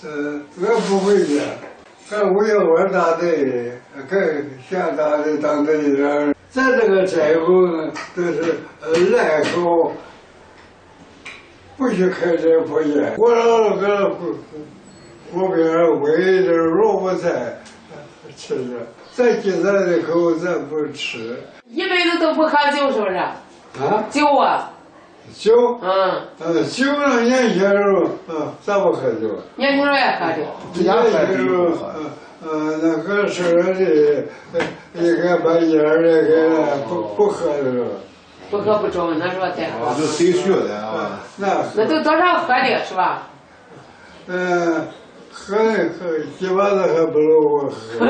我不会的，我有我大队，跟县大队当队长，在这个柴户呢，都是赖口，不许开这破烟。我老个锅边煨着萝卜菜吃着，再鸡蛋的口咱不吃。 一辈子都不喝酒是不是？ 啊？ 酒啊？ 酒？ 酒呢，年轻时候，咋不喝酒？ 年轻人也喝酒。 年轻时候，那个时候的，一个把烟那个不喝的时候。 不喝不中，那说对。 就谁学的啊？ 那都多少喝的是吧？ 喝基本上还不如我喝。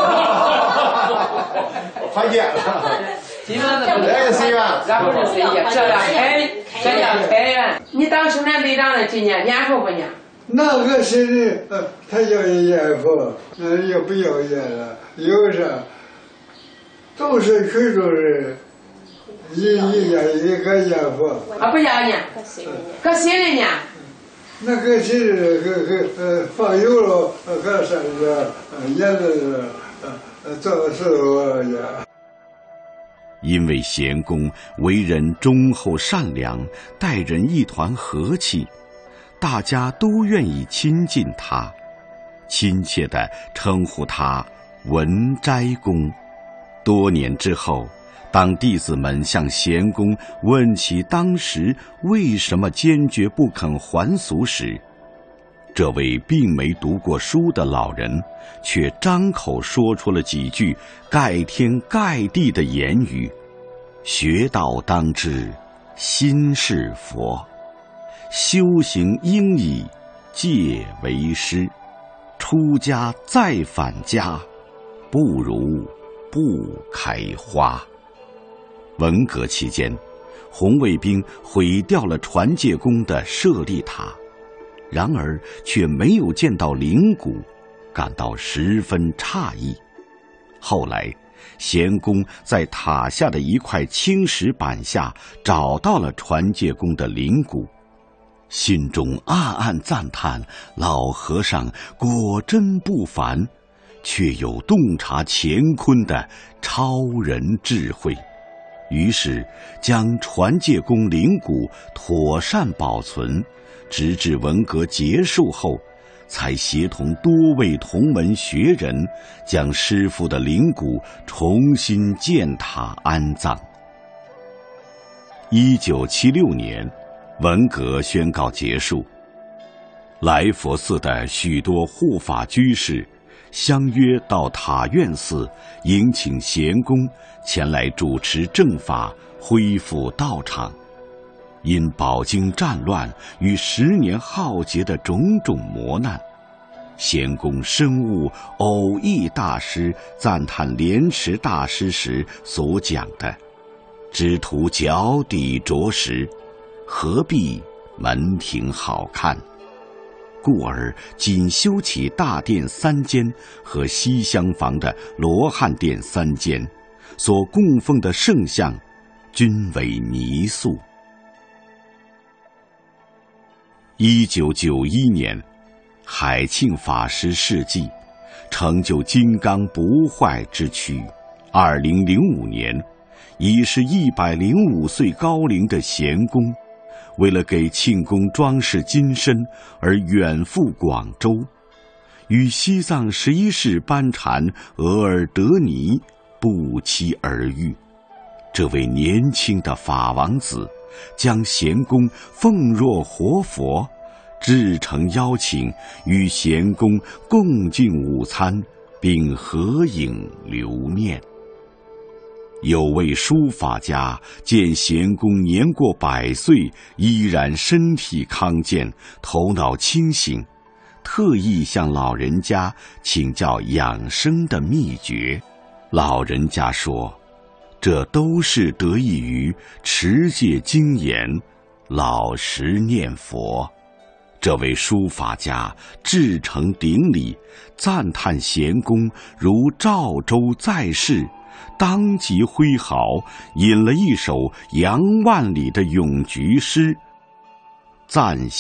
发现了。 基本上都不是随缘， 咱不是随缘，这样开源。你当生产队长的今年年数不年？ 那个谁的，他要烟佛，也不要烟了，有啥？都是群众人，一年一个烟佛。 不要年，搁新的年。 那个是放油了，搁啥子？烟子做事呀。 因为贤公为人忠厚善良，待人一团和气，大家都愿意亲近他，亲切地称呼他文斋公。多年之后，当弟子们向贤公问起当时为什么坚决不肯还俗时，这位并没读过书的老人却张口说出了几句盖天盖地的言语：学道当知心是佛，修行应以戒为师，出家再返家，不如不开花。文革期间，红卫兵毁掉了传戒宫的舍利塔，然而却没有见到灵骨，感到十分诧异。后来贤公在塔下的一块青石板下找到了传戒宫的灵骨，心中暗暗赞叹老和尚果真不凡，却有洞察乾坤的超人智慧，于是将传戒宫灵骨妥善保存，直至文革结束后，才协同多位同门学人将师父的灵骨重新建塔安葬。1976年，文革宣告结束，来佛寺的许多护法居士相约到塔院寺迎请贤公前来主持正法，恢复道场。因饱经战乱与10年浩劫的种种磨难，贤公深悟偶益大师赞叹莲池大师时所讲的“只图脚底着实，何必门庭好看”，故而仅修起大殿3间和西厢房的罗汉殿3间，所供奉的圣像均为泥塑。1991年，海庆法师事迹，成就金刚不坏之躯。2005年，已是105岁高龄的贤公，为了给庆功装饰金身而远赴广州，与西藏11世班禅额尔德尼不期而遇。这位年轻的法王子将贤公奉若活佛，至诚邀请与贤公共进午餐，并合影留念。有位书法家见贤公年过100岁，依然身体康健，头脑清醒，特意向老人家请教养生的秘诀。老人家说，这都是得益于持戒精严，老实念佛。这位书法家至诚顶礼，赞叹贤公如赵州在世，当即挥毫引了一首杨万里的咏菊诗，赞